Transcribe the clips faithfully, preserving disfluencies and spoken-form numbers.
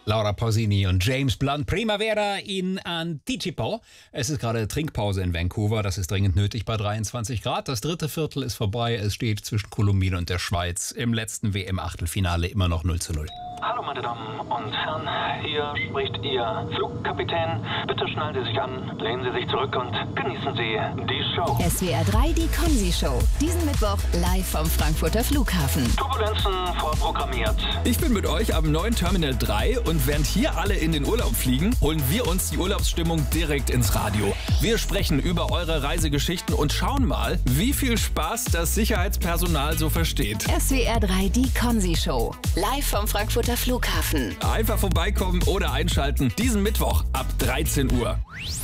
Laura Pausini und James Blunt. Primavera in Anticipo. Es ist gerade Trinkpause in Vancouver. Das ist dringend nötig bei dreiundzwanzig Grad. Das dritte Viertel ist vorbei. Es steht zwischen Kolumbien und der Schweiz im letzten W M-Achtelfinale immer noch null zu null. Hallo meine Damen und Herren, hier spricht Ihr Flugkapitän. Bitte schnallen Sie sich an, lehnen Sie sich zurück und genießen Sie die Show. S W R drei, die Konzi-Show. Diesen Mittwoch live vom Frankfurter Flughafen. Turbulenzen vorprogrammiert. Ich bin mit euch am neuen Terminal drei und während hier alle in den Urlaub fliegen, holen wir uns die Urlaubsstimmung direkt ins Radio. Wir sprechen über eure Reisegeschichten und schauen mal, wie viel Spaß das Sicherheitspersonal so versteht. S W R drei, die Konzi-Show. Live vom Frankfurter Flughafen. Einfach vorbeikommen oder einschalten. Diesen Mittwoch ab dreizehn Uhr.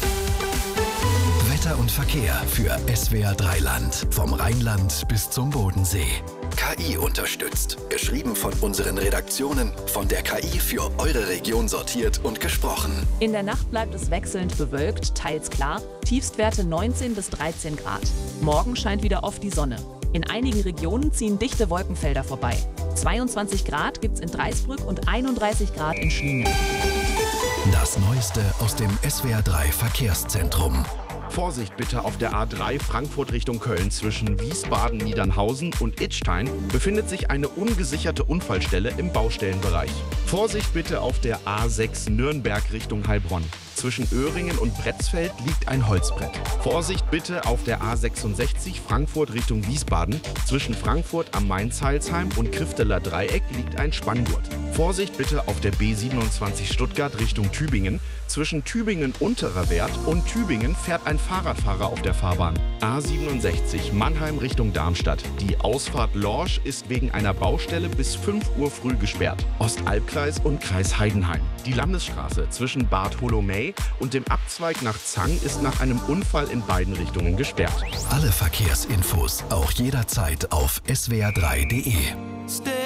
Wetter und Verkehr für S W R drei Land. Vom Rheinland bis zum Bodensee. K I unterstützt. Geschrieben von unseren Redaktionen. Von der K I für eure Region sortiert und gesprochen. In der Nacht bleibt es wechselnd bewölkt, teils klar. Tiefstwerte neunzehn bis dreizehn Grad. Morgen scheint wieder oft die Sonne. In einigen Regionen ziehen dichte Wolkenfelder vorbei. zweiundzwanzig Grad gibt's in Dreisbrück und einunddreißig Grad in Schliengen. Das Neueste aus dem S W R drei Verkehrszentrum. Vorsicht bitte auf der A drei Frankfurt Richtung Köln. Zwischen Wiesbaden, Niedernhausen und Idstein befindet sich eine ungesicherte Unfallstelle im Baustellenbereich. Vorsicht bitte auf der A sechs Nürnberg Richtung Heilbronn. Zwischen Öhringen und Bretzfeld liegt ein Holzbrett. Vorsicht bitte auf der A sechsundsechzig Frankfurt Richtung Wiesbaden. Zwischen Frankfurt am Main-Zeilsheim und Krifteler Dreieck liegt ein Spanngurt. Vorsicht bitte auf der B siebenundzwanzig Stuttgart Richtung Tübingen. Zwischen Tübingen Unterer Wert und Tübingen fährt ein Fahrradfahrer auf der Fahrbahn. A siebenundsechzig Mannheim Richtung Darmstadt. Die Ausfahrt Lorsch ist wegen einer Baustelle bis fünf Uhr früh gesperrt. Ostalbkreis und Kreis Heidenheim. Die Landesstraße zwischen Bad Holomey und dem Abzweig nach Zang ist nach einem Unfall in beiden Richtungen gesperrt. Alle Verkehrsinfos auch jederzeit auf S W R drei punkt de.